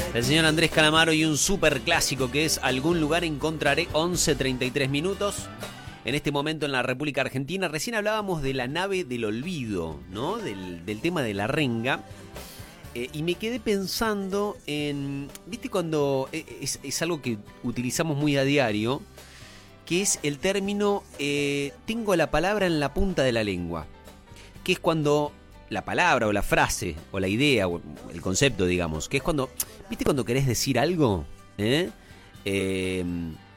El señor Andrés Calamaro y un super clásico que es Algún lugar encontraré, 11:33 minutos. En este momento en la República Argentina, recién hablábamos de la nave del olvido, ¿no? Del tema de la renga. Y me quedé pensando en, ¿viste cuando es algo que utilizamos muy a diario? Que es el término tengo la palabra en la punta de la lengua. Que es cuando la palabra o la frase o la idea o el concepto, digamos, que es cuando, ¿viste cuando querés decir algo?